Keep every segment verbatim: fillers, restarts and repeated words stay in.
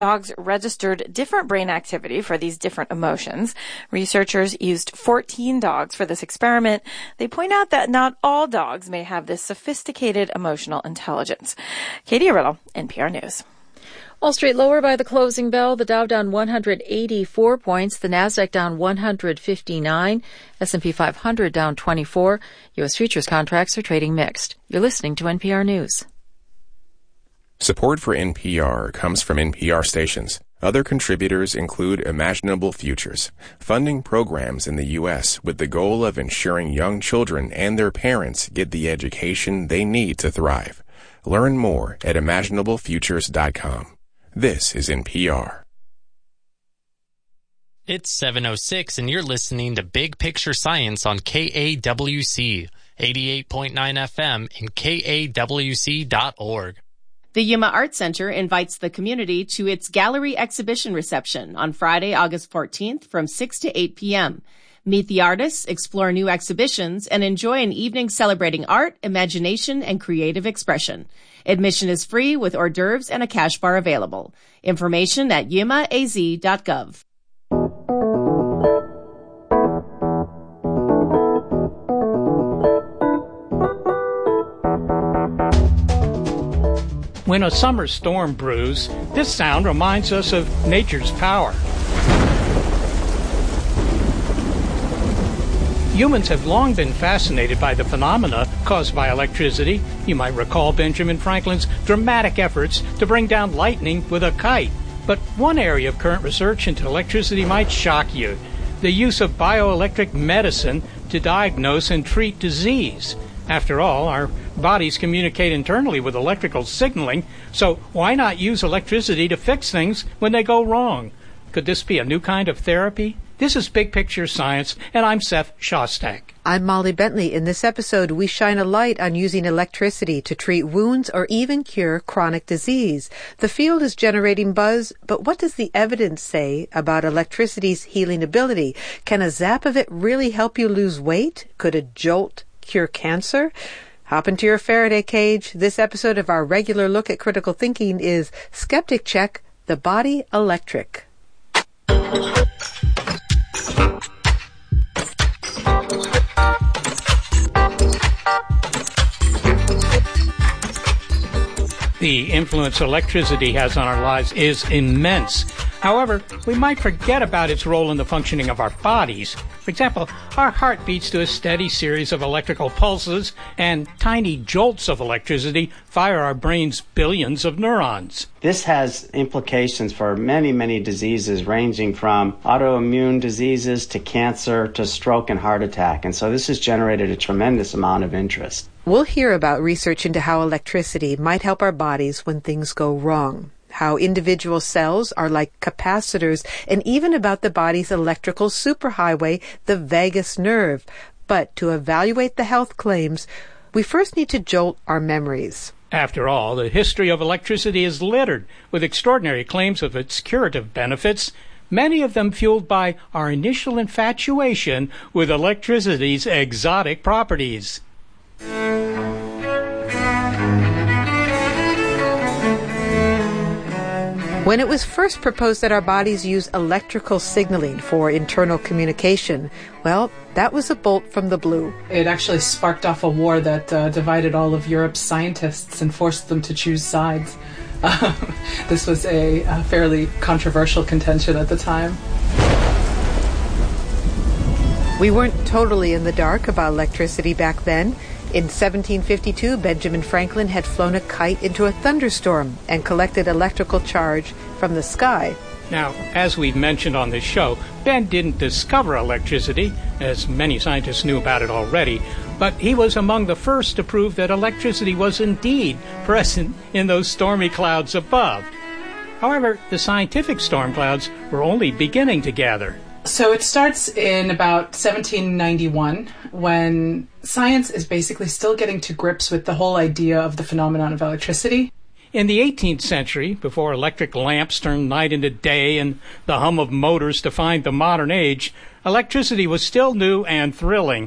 Dogs registered different brain activity for these different emotions. Researchers used fourteen dogs for this experiment. They point out that not all dogs may have this sophisticated emotional intelligence. Katie Arillo, N P R News. Wall Street lower by the closing bell. The Dow down one hundred eighty-four points. The Nasdaq down one hundred fifty-nine. S and P five hundred down twenty-four. U S futures contracts are trading mixed. You're listening to N P R News. Support for N P R comes from N P R stations. Other contributors include Imaginable Futures, funding programs in the U S with the goal of ensuring young children and their parents get the education they need to thrive. Learn more at imaginable futures dot com. This is N P R. It's seven oh six and you're listening to Big Picture Science on K A W C, eighty-eight point nine F M and K A W C dot org. The Yuma Art Center invites the community to its gallery exhibition reception on Friday, August fourteenth from six to eight p.m. Meet the artists, explore new exhibitions, and enjoy an evening celebrating art, imagination, and creative expression. Admission is free with hors d'oeuvres and a cash bar available. Information at yuma a z dot gov. When a summer storm brews, this sound reminds us of nature's power. Humans have long been fascinated by the phenomena caused by electricity. You might recall Benjamin Franklin's dramatic efforts to bring down lightning with a kite. But one area of current research into electricity might shock you: the use of bioelectric medicine to diagnose and treat disease. After all, our bodies communicate internally with electrical signaling, so why not use electricity to fix things when they go wrong? Could this be a new kind of therapy? This is Big Picture Science, and I'm Seth Shostak. I'm Molly Bentley. In this episode, we shine a light on using electricity to treat wounds or even cure chronic disease. The field is generating buzz, but what does the evidence say about electricity's healing ability? Can a zap of it really help you lose weight? Could a jolt cure cancer? Hop into your Faraday cage. This episode of our regular look at critical thinking is Skeptic Check, The Body Electric. The influence electricity has on our lives is immense. However, we might forget about its role in the functioning of our bodies. For example, our heart beats to a steady series of electrical pulses, and tiny jolts of electricity fire our brain's billions of neurons. This has implications for many, many diseases, ranging from autoimmune diseases to cancer to stroke and heart attack. And so this has generated a tremendous amount of interest. We'll hear about research into how electricity might help our bodies when things go wrong, how individual cells are like capacitors, and even about the body's electrical superhighway, the vagus nerve. But to evaluate the health claims, we first need to jolt our memories. After all, the history of electricity is littered with extraordinary claims of its curative benefits, many of them fueled by our initial infatuation with electricity's exotic properties. When it was first proposed that our bodies use electrical signaling for internal communication, well, that was a bolt from the blue. It actually sparked off a war that uh, divided all of Europe's scientists and forced them to choose sides. Uh, this was a, a fairly controversial contention at the time. We weren't totally in the dark about electricity back then. In seventeen fifty-two, Benjamin Franklin had flown a kite into a thunderstorm and collected electrical charge from the sky. Now, as we've mentioned on this show, Ben didn't discover electricity, as many scientists knew about it already, but he was among the first to prove that electricity was indeed present in those stormy clouds above. However, the scientific storm clouds were only beginning to gather. So it starts in about seventeen ninety-one, when science is basically still getting to grips with the whole idea of the phenomenon of electricity. In the eighteenth century, before electric lamps turned night into day and the hum of motors defined the modern age, electricity was still new and thrilling.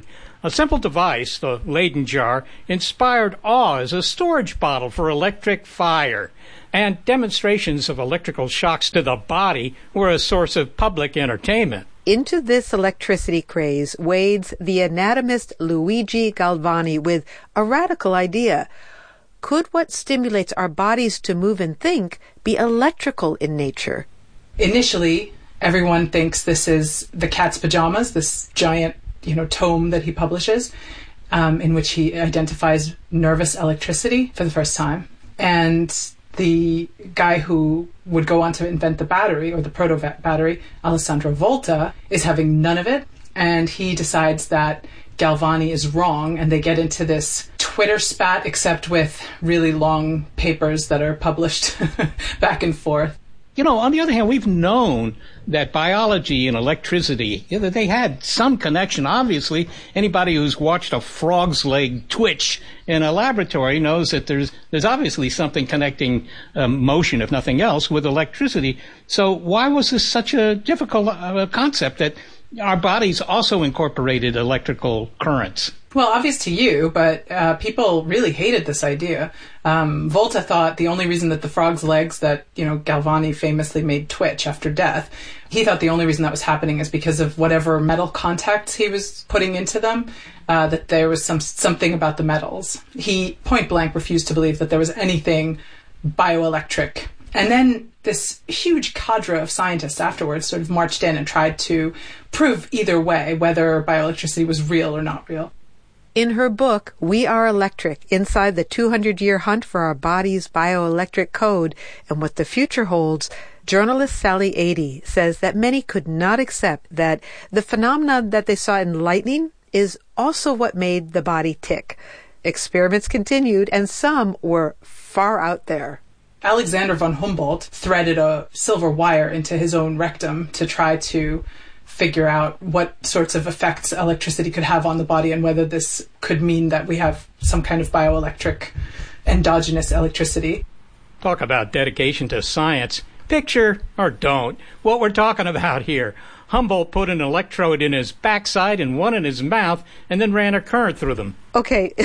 A simple device, the Leyden jar, inspired awe as a storage bottle for electric fire, and demonstrations of electrical shocks to the body were a source of public entertainment. Into this electricity craze wades the anatomist Luigi Galvani with a radical idea. Could what stimulates our bodies to move and think be electrical in nature? Initially, everyone thinks this is The Cat's Pajamas, this giant, you know, tome that he publishes, um, in which he identifies nervous electricity for the first time. And the guy who would go on to invent the battery, or the proto-battery, Alessandro Volta, is having none of it. And he decides that Galvani is wrong, and they get into this Twitter spat, except with really long papers that are published back and forth. You know, on the other hand, we've known that biology and electricity, you know, they had some connection. Obviously, anybody who's watched a frog's leg twitch in a laboratory knows that there's there's obviously something connecting um, motion, if nothing else, with electricity. So why was this such a difficult uh, concept that our bodies also incorporated electrical currents? Well, obvious to you, but uh, people really hated this idea. Um, Volta thought the only reason that the frog's legs that, you know, Galvani famously made twitch after death, he thought the only reason that was happening is because of whatever metal contacts he was putting into them, uh, that there was some something about the metals. He point blank refused to believe that there was anything bioelectric. And then this huge cadre of scientists afterwards sort of marched in and tried to prove either way whether bioelectricity was real or not real. In her book, We Are Electric, Inside the two hundred year Hunt for Our Body's Bioelectric Code and What the Future Holds, journalist Sally Adey says that many could not accept that the phenomenon that they saw in lightning is also what made the body tick. Experiments continued, and some were far out there. Alexander von Humboldt threaded a silver wire into his own rectum to try to figure out what sorts of effects electricity could have on the body and whether this could mean that we have some kind of bioelectric endogenous electricity. Talk about dedication to science. Picture, or don't, what we're talking about here. Humboldt put an electrode in his backside and one in his mouth and then ran a current through them. Okay,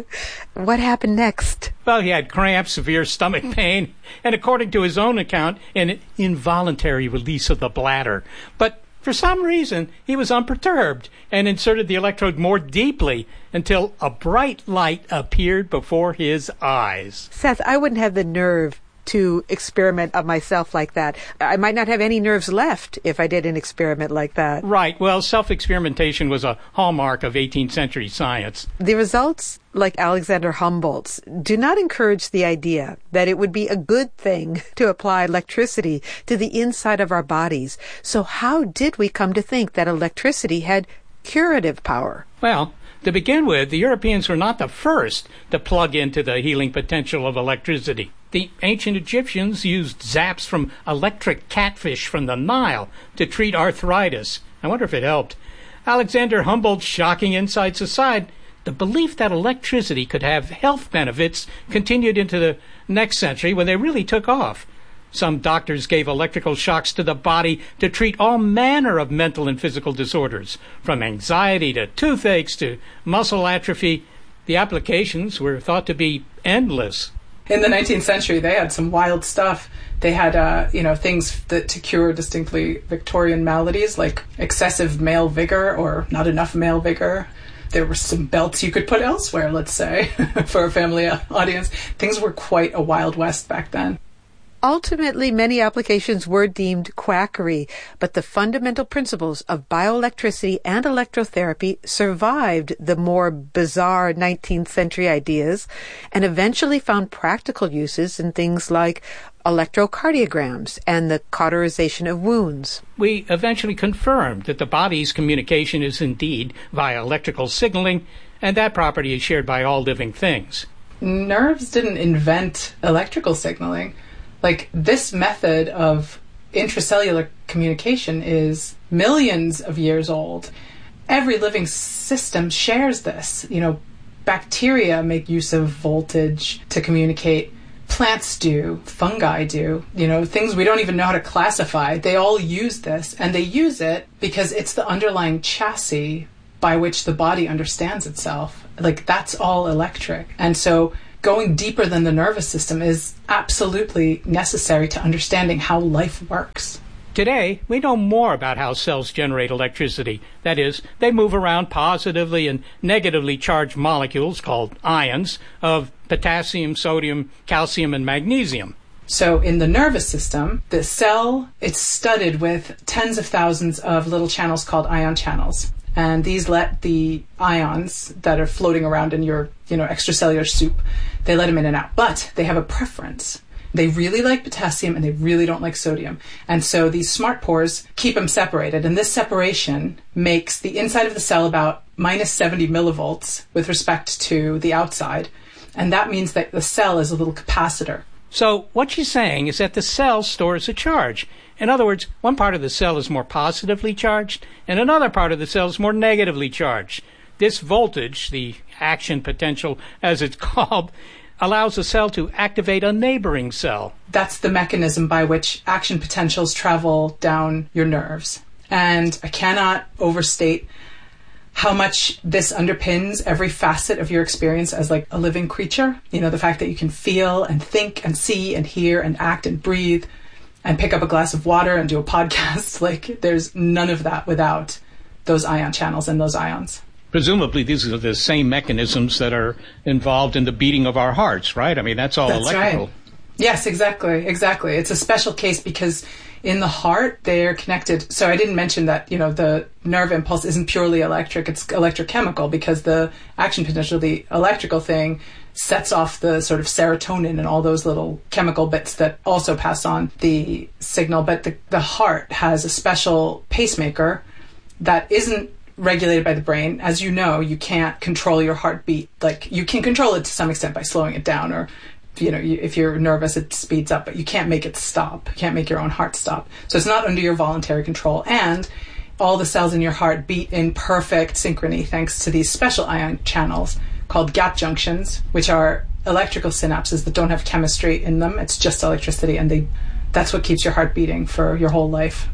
what happened next? Well, he had cramps, severe stomach pain, and according to his own account, an involuntary release of the bladder. But for some reason, he was unperturbed and inserted the electrode more deeply until a bright light appeared before his eyes. Seth, I wouldn't have the nerve to experiment on myself like that. I might not have any nerves left if I did an experiment like that. Right. Well, self-experimentation was a hallmark of eighteenth century science. The results, like Alexander Humboldt's, do not encourage the idea that it would be a good thing to apply electricity to the inside of our bodies. So how did we come to think that electricity had curative power? Well, to begin with, the Europeans were not the first to plug into the healing potential of electricity. The ancient Egyptians used zaps from electric catfish from the Nile to treat arthritis. I wonder if it helped. Alexander Humboldt's shocking insights aside, the belief that electricity could have health benefits continued into the next century when they really took off. Some doctors gave electrical shocks to the body to treat all manner of mental and physical disorders, from anxiety to toothaches to muscle atrophy. The applications were thought to be endless. In the nineteenth century, they had some wild stuff. They had, uh, you know, things that to cure distinctly Victorian maladies like excessive male vigor or not enough male vigor. There were some belts you could put elsewhere, let's say, for a family audience. Things were quite a Wild West back then. Ultimately, many applications were deemed quackery, but the fundamental principles of bioelectricity and electrotherapy survived the more bizarre nineteenth century ideas and eventually found practical uses in things like electrocardiograms and the cauterization of wounds. We eventually confirmed that the body's communication is indeed via electrical signaling, and that property is shared by all living things. Nerves didn't invent electrical signaling. Like, this method of intracellular communication is millions of years old. Every living system shares this. You know, bacteria make use of voltage to communicate. Plants do. Fungi do. You know, things we don't even know how to classify. They all use this, and they use it because it's the underlying chassis by which the body understands itself. Like, that's all electric. And so going deeper than the nervous system is absolutely necessary to understanding how life works. Today, we know more about how cells generate electricity. That is, they move around positively and negatively charged molecules, called ions, of potassium, sodium, calcium, and magnesium. So in the nervous system, the cell, it's studded with tens of thousands of little channels called ion channels. And these let the ions that are floating around in your, you know, extracellular soup, they let them in and out. But they have a preference. They really like potassium and they really don't like sodium. And so these smart pores keep them separated. And this separation makes the inside of the cell about minus seventy millivolts with respect to the outside. And that means that the cell is a little capacitor. So what she's saying is that the cell stores a charge. In other words, one part of the cell is more positively charged and another part of the cell is more negatively charged. This voltage, the action potential as it's called, allows a cell to activate a neighboring cell. That's the mechanism by which action potentials travel down your nerves. And I cannot overstate how much this underpins every facet of your experience as like a living creature. You know, the fact that you can feel and think and see and hear and act and breathe and pick up a glass of water and do a podcast. Like, there's none of that without those ion channels and those ions. Presumably, these are the same mechanisms that are involved in the beating of our hearts, right? I mean, that's all that's electrical. Right. Yes, exactly, exactly. It's a special case because in the heart, they're connected. So I didn't mention that, you know, the nerve impulse isn't purely electric, it's electrochemical, because the action potential, the electrical thing, sets off the sort of serotonin and all those little chemical bits that also pass on the signal. But the, the heart has a special pacemaker that isn't regulated by the brain. As you know, you can't control your heartbeat. Like, you can control it to some extent by slowing it down, or, you know, you, if you're nervous, it speeds up, but you can't make it stop. You can't make your own heart stop. So it's not under your voluntary control. And all the cells in your heart beat in perfect synchrony thanks to these special ion channels called gap junctions, which are electrical synapses that don't have chemistry in them. It's just electricity, and they that's what keeps your heart beating for your whole life.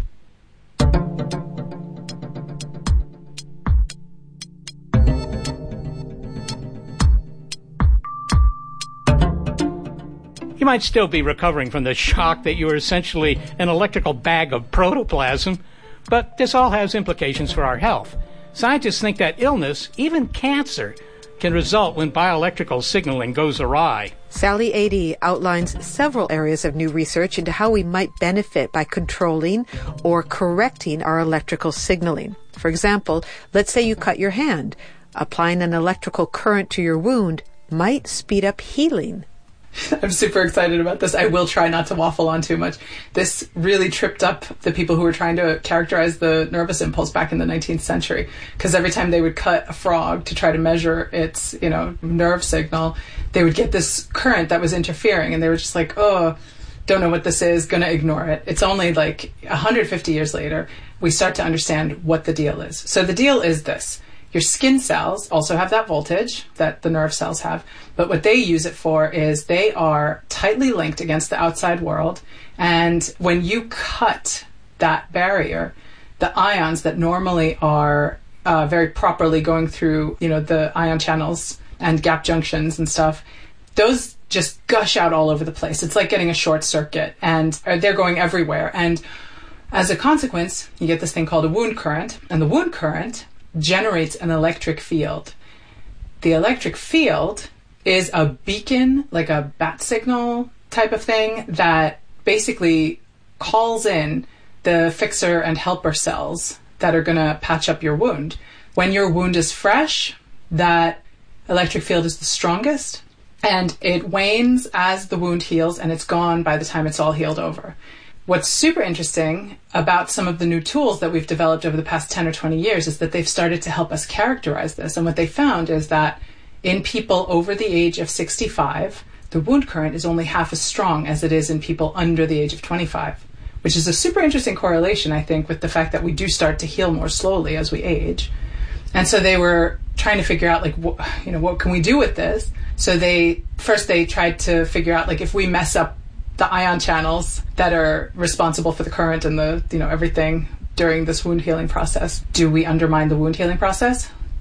You might still be recovering from the shock that you are essentially an electrical bag of protoplasm, but this all has implications for our health. Scientists think that illness, even cancer, can result when bioelectrical signaling goes awry. Sally Adee outlines several areas of new research into how we might benefit by controlling or correcting our electrical signaling. For example, let's say you cut your hand. Applying an electrical current to your wound might speed up healing. I'm super excited about this. I will try not to waffle on too much. This really tripped up the people who were trying to characterize the nervous impulse back in the nineteenth century, because every time they would cut a frog to try to measure its, you know, nerve signal, they would get this current that was interfering, and they were just like, oh, don't know what this is, gonna ignore it. It's only like one hundred fifty years later we start to understand what the deal is. So the deal is this. Your skin cells also have that voltage that the nerve cells have, but what they use it for is they are tightly linked against the outside world, and when you cut that barrier, the ions that normally are uh, very properly going through, you know, the ion channels and gap junctions and stuff, those just gush out all over the place. It's like getting a short circuit, and they're going everywhere. And as a consequence, you get this thing called a wound current, and the wound current generates an electric field. The electric field is a beacon, like a bat signal type of thing, that basically calls in the fixer and helper cells that are going to patch up your wound. When your wound is fresh, that electric field is the strongest, and it wanes as the wound heals, and it's gone by the time it's all healed over. What's super interesting about some of the new tools that we've developed over the past ten or twenty years is that they've started to help us characterize this. And what they found is that in people over the age of sixty-five, the wound current is only half as strong as it is in people under the age of twenty-five, which is a super interesting correlation, I think, with the fact that we do start to heal more slowly as we age. And so they were trying to figure out, like, wh- you know, what can we do with this? So they first they tried to figure out, like, if we mess up the ion channels that are responsible for the current and the, you know, everything during this wound healing process, do we undermine the wound healing process?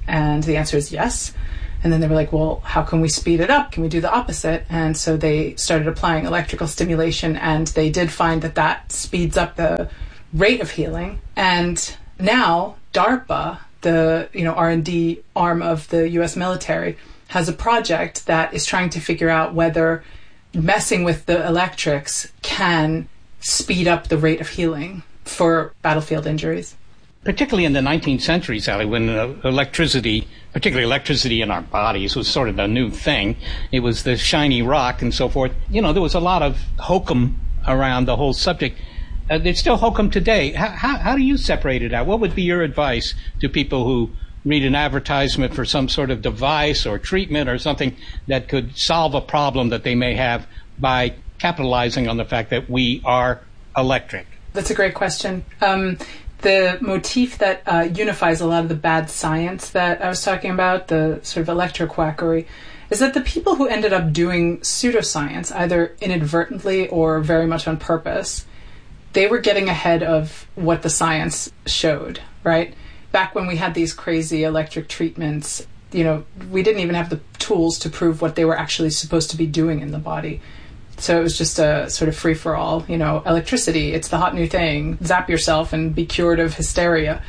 And the answer is yes. And then they were like, well, how can we speed it up? Can we do the opposite? And so they started applying electrical stimulation, and they did find that that speeds up the rate of healing. And now DARPA, the you know R and D arm of the U S military, has a project that is trying to figure out whether messing with the electrics can speed up the rate of healing for battlefield injuries. Particularly in the nineteenth century, Sally, when uh, electricity, particularly electricity in our bodies, was sort of a new thing. It was the shiny rock and so forth. You know, there was a lot of hokum around the whole subject. Uh, there's still hokum today. How, how, how do you separate it out? What would be your advice to people who read an advertisement for some sort of device or treatment or something that could solve a problem that they may have by capitalizing on the fact that we are electric? That's a great question. Um, the motif that uh, unifies a lot of the bad science that I was talking about, the sort of electroquackery, is that the people who ended up doing pseudoscience, either inadvertently or very much on purpose, they were getting ahead of what the science showed, right? Back when we had these crazy electric treatments, you know, we didn't even have the tools to prove what they were actually supposed to be doing in the body. So it was just a sort of free-for-all, you know, electricity, it's the hot new thing, zap yourself and be cured of hysteria.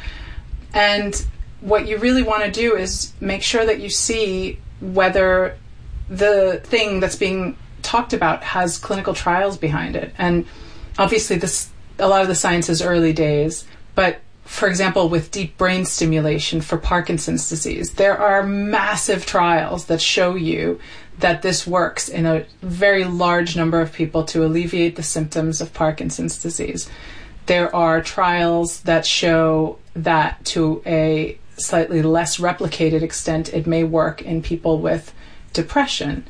And what you really want to do is make sure that you see whether the thing that's being talked about has clinical trials behind it. And obviously this, a lot of the science is early days, but for example, with deep brain stimulation for Parkinson's disease, there are massive trials that show you that this works in a very large number of people to alleviate the symptoms of Parkinson's disease. There are trials that show that to a slightly less replicated extent, it may work in people with depression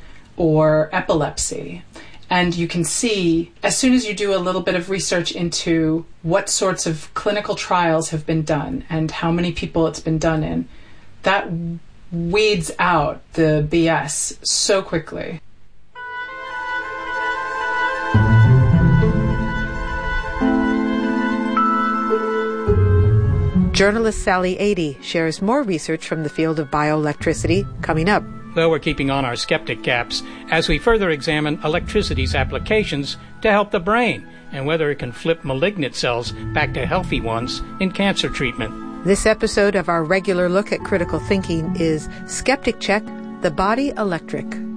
or epilepsy. And you can see, as soon as you do a little bit of research into what sorts of clinical trials have been done and how many people it's been done in, that weeds out the B S so quickly. Journalist Sally Adee shares more research from the field of bioelectricity coming up. Well, we're keeping on our skeptic caps as we further examine electricity's applications to help the brain and whether it can flip malignant cells back to healthy ones in cancer treatment. This episode of our regular look at critical thinking is Skeptic Check, The Body Electric.